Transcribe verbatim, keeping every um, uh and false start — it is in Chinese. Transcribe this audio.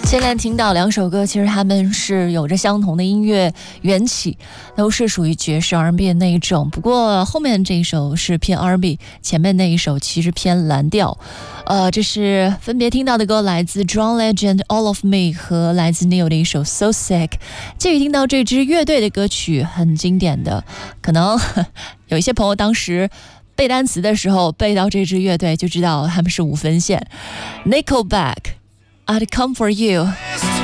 现在听到两首歌，其实他们是有着相同的音乐缘起，都是属于爵士 R and B 的那一种。不过后面这一首是偏 R and B， 前面那一首其实偏蓝调。呃，这是分别听到的歌，来自 John Legend All of Me 和来自 Neil 的一首 So Sick。至于听到这支乐队的歌曲，很经典的，可能有一些朋友当时背单词的时候背到这支乐队，就知道他们是五分线。Nickelback，I'd Come For You。